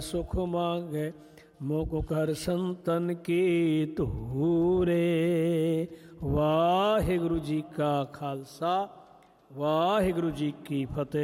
ਸੁਖ ਮੰਗੈ ਮੁਖ ਕਰ ਸੰਤਨ ਕੀ ਧੂਰੇ। ਵਾਹਿਗੁਰੂ ਜੀ ਕਾ ਖਾਲਸਾ, ਵਾਹਿਗੁਰੂ ਜੀ ਕੀ ਫਤਿਹ।